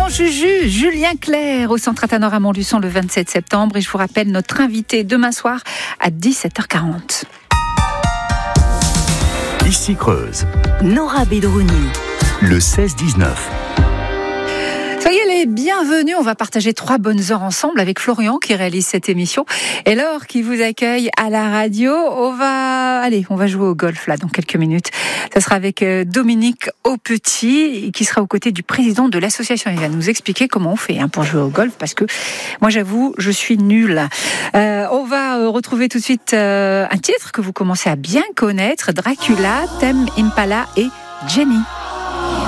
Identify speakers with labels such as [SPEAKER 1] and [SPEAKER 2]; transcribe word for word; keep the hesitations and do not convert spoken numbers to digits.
[SPEAKER 1] Juju, Julien Clerc au Centre Athanor à Montluçon le vingt-sept septembre. Et je vous rappelle notre invité demain soir à dix-sept heures quarante.
[SPEAKER 2] Ici Creuse.
[SPEAKER 3] Nora Bedrouni.
[SPEAKER 2] Le seize dix-neuf.
[SPEAKER 1] Soyez les bienvenus, on va partager trois bonnes heures ensemble avec Florian qui réalise cette émission et Laure qui vous accueille à la radio. On va, allez, on va jouer au golf là dans quelques minutes. Ça sera avec Dominique Aupetit qui sera aux côtés du président de l'association. Il va nous expliquer comment on fait hein, pour jouer au golf parce que moi j'avoue, je suis nulle. Euh, on va retrouver tout de suite euh, un titre que vous commencez à bien connaître, Dracula, Tame Impala et Jenny.